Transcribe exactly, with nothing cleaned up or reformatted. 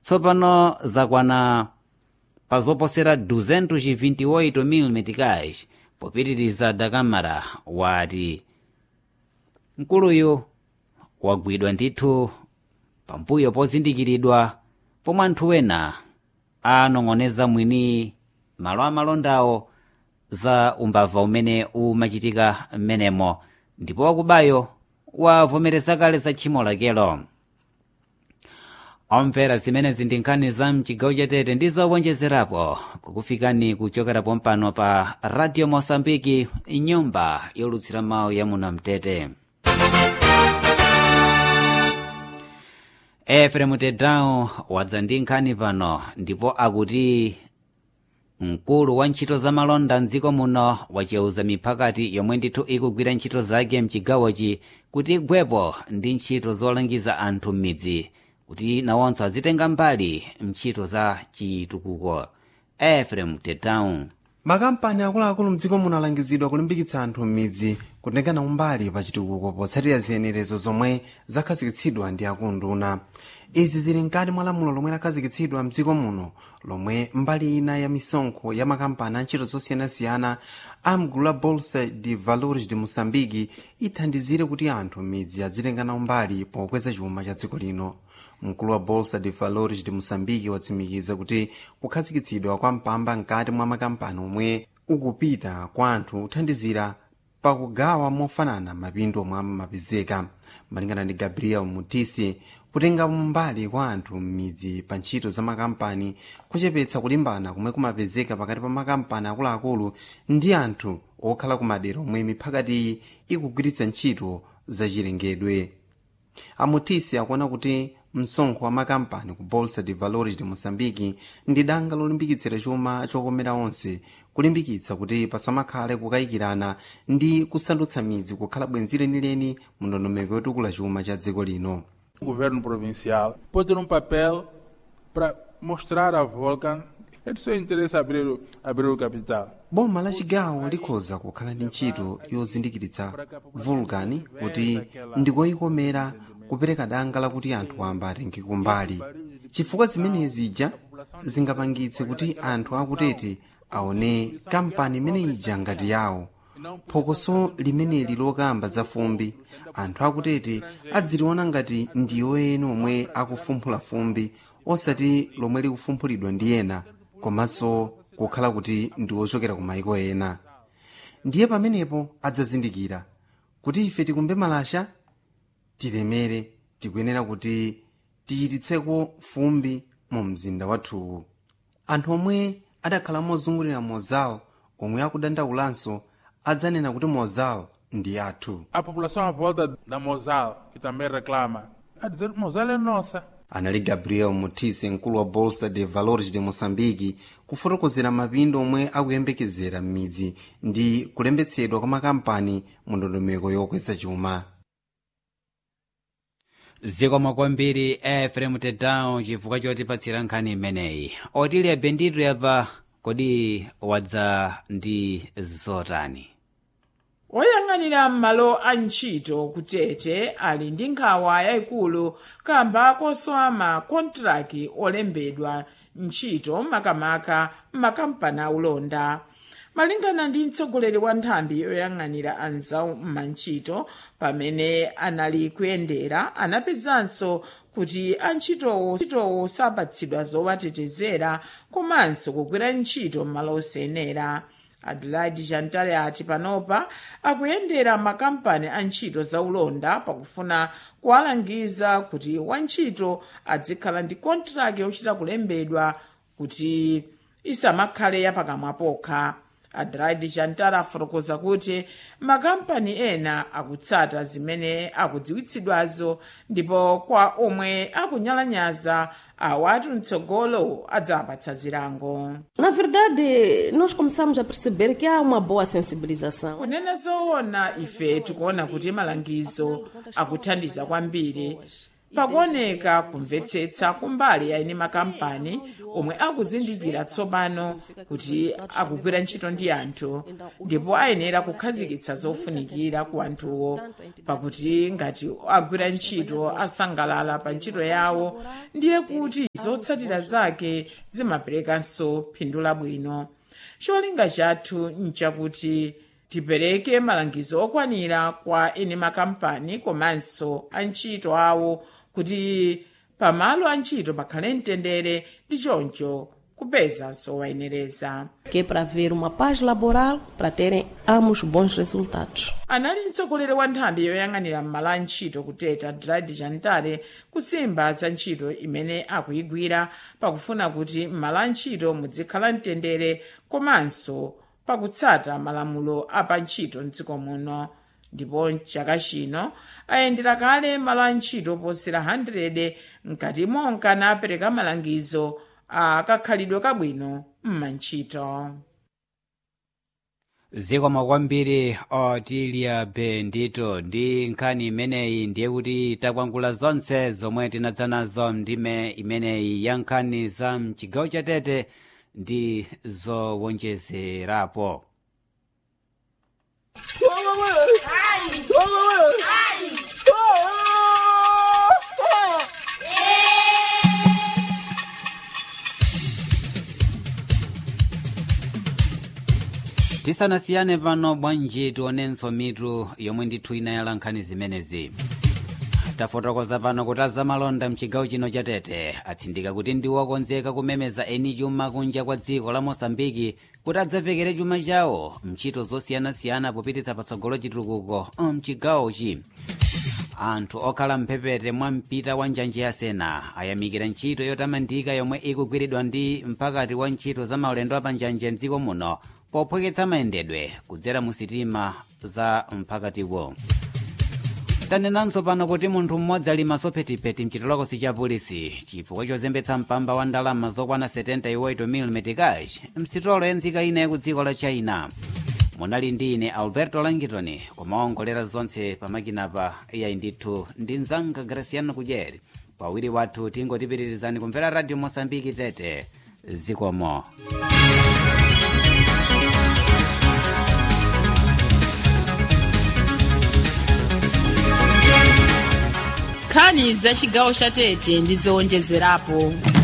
tsopano zakwana pa zoposera duzentos e vinte e oito mil meticais. Popitiriza Dakamara wati mkuluyu wagwidwa ndithu pambuyo pozindikiridwa pomwe anthu ena anong'oneza mwini malo amalondawo za umbava umene umachitika m'menemo, ndipo wakubayo wavomereza kale za tchimo lakelo. Omvera zimenezi ndi nkhani za mchigawo cha Tete ndi zowonjezerapo kukufikani kuchokera pompano pa Radio Mosambiki, nyumba yolutsira mawu ya muno mtete. Efrem Tedown wadza ndi nkhani pano ndipo akuti mkulu wa ntchito za malonda mdziko muno wacheuza miphakati yomwe ndithu ikugwira ntchito zake mchigawochi kuti igwepo ndi ntchito zolangiza anthu m'midzi kuti nawonso azitenga mbali mntchito za chitukuko. Efrem Tedown: makampani akuluakulu mdziko muno alangizidwa kulimbikitsa anthu m'midzi kutengana umbali pa chitukuko potsatira ziyenerezo zomwe zakhazikitsidwa ndi akunduna. Izi zili mkati mwa lamulo lomwe lakhazikitsidwa mdziko muno lomwe mbali ina ya misonkho ya makampani a ntchito zosiyanasiyana a mgulu la Bolsa de Valores de Moçambique ithandizire kuti anthu m'midzi azitengana umbali pokweza chuma cha dziko lino. Mkulu wa Bolsa de Valores de Moçambique watsimikiza kuti kukhazikitsidwa kwa mpamba mkati mwa makampani omwe ukupita kwa anthu uthandizira pakugawa mofanana mapindu omwe amapezeka. Malingana ndi Gabriel Mutisi, kutenga mbali kwa anthu m'midzi pa ntchito za makampani kuchepetsa kulimbana kumwe kumapezeka pakati pa makampani akuluakulu ndi anthu okhala kumadera omwe miphakatiyi ikugwiritsa ntchito zachilengedwe. Amutisi akuona kuti msonkho wa makampani ku Bolsa de Valores de Moçambique ndi danga lolimbikitsira chuma chokomera onse, kulimbikitsa kuti pasamakhale kukayikirana ndi kusandutsa midzi kukhala bwenzi lenileni mu ndondomeko yotukula chuma cha dziko lino. O governo provincial pode ter um papel para mostrar a Vulcan é do seu interesse abrir, abrir o capital. Boma la chigawo likhoza kukhala ndi ntchito yozindikiritsa Vulcan kuti ndikoyikomera kupereka danga lakuti anthu amba atenge kumbali, chifukwa zimene zija zingapangitse kuti anthu akutete aone kampani imene ija ngati yawo. Phokoso limeneli lokamba za fumbi, anthu akutete adziliona ngati ndiyo ena omwe akufumphula fumbi osati lomwe likufumphulidwa ndi ena, komanso kukhala kuti ndi ochokera ku mayiko ena. Ndiye pamenepo adzazindikira kuti ife tikumbe malasha tilemere, tikuyenera kuti tichititseko fumbi mu mzinda wathuwu. Anthu omwe adakhala mozungulira Mozal omwe akudandaulanso adzanena kuti Mozal ndi athu. A população à volta da Mozal, que também reclama, a dizer Mozal é nossa. Anali Gabriel Mutisi, mkulu wa Bolsa de Valores de Moçambique, kufotokozera mapindo omwe akuyembekezera m'midzi ndi kulembetsedwa kwa makampani mu ndondomeko yokweza chuma. Zikomo kwambiri Efrem Tedown chifukwa chotipatsira nkhani imeneyi. Otilia Bendito yapa kodi wadza ndi zotani? Oyang'anira m'malo a ntchito ku Tete ali ndi nkhawa yayikulu kamba kosowa makontraki olembedwa ntchito makamaka m'makampani aulonda. Malingana ndi mtsogoleri wa nthambi yoyang'anira anzawu m'mantchito pamene anali kuyendera, anapezanso kuti antchitowo sapatsidwa zowatetezera komanso kugwira ntchito m'malo osenera. Adelaide Chantale ati panopa akuyendera makampani a ntchito zaulonda pakufuna kuwalangiza kuti wantchito adzikhala ndi kontraki yochita kulembedwa kuti isamakhale yapakamwa pokha. Adelaide Chantale afotokoza kuti makampani ena akutsata zimene akudziwitsidwazo, ndipo kwa omwe akunyalanyaza awatu mtsogolo adzapatsa zilango. Na verdade, nós começamos a perceber que há uma boa sensibilização. Kunena zoona, ife tikuona kuti malangizo akuthandiza kwambiri. Pakuoneka kumvetsetsa kumbali ya ine makampani omwe akuzindikira tsopano kuti akugwira ntchito ndi anthu, ndipo ayenera kukhazikitsa zofunikira ku anthuwo, pakuti ngati agwira ntchito asangalala pa ntchito yawo ndiye kuti zotsatira zake zimaperekanso phindu labwino. Cholinga chathu nchakuti tipereke malangizo okwanira kwa eni makampani komanso antchito awo kuti pamalo antchito pakhale mtendere ndi choncho kupeza zowayenereza. Que é para haver uma paz laboral, para terem ambos bons resultados. Anali mtsogoleri wa nthambi yoyang'anira m'malo a ntchito kuteta Drade Jantare kusimba za ntchito imene akuyigwira pakufuna kuti m'malo a ntchito muzikhala mtendere komanso pakutsata malamulo apa ntchito mdziko muno. Ndipo chaka chino ayendera kale malo a ntchito posera one hundred mkati monka napereka malangizo akakhalidwe kabwino m'mantchito. zikomo kwambiri Otilia Bendito ndi nkhani imeneyi ndiye kuti takwangula zonse zomwe tinadza nazo ndime imeneyi ya nkhani za mchigawo cha Tete ndi zowonjezerapo. Tisanasiyane pano bwanji tionenso mitu yomwe ndithu inayala nkhani zimenezi. Tafotokoza pano kuti azamalonda mchigawo chino cha Tete atsindika kuti ndi wokonzeka kumemeza eni chuma kunja kwa dziko la Mosambiki kuti adzavekere chuma chawo mchito zosiyanasiyana popititsa patsogolo chitukuko mchigawochi. Anthu okhala mphepete mwa mpita wa njanje ya Sena ayamikira ntchito yotamandika yomwe ikugwiridwa ndi mpakati wa ntchito za maulendo apanjanje mdziko muno pophweketsa mayendedwe kudzera mu sitima za mpakatiwo. Tanenanso pano kuti munthu mmodzi ali masophetipeti mchitolokosi cha polisi chifukwa chozembetsa mpamba wa ndalama zokwana setenta mil cash msitolo ya nzika ina ya ku dziko la China. Munali ndi ine Alberto Langitoni kumaongolera zonse pamakinapa iyayi ndithu ndi mzanga Graciano Kujeri. Pawiri wathu tingotipitirizani kumvera Radio Mosambiki Tete. Zikomo. Nkhani za chigawo cha Tete ndi zowonjezerapo.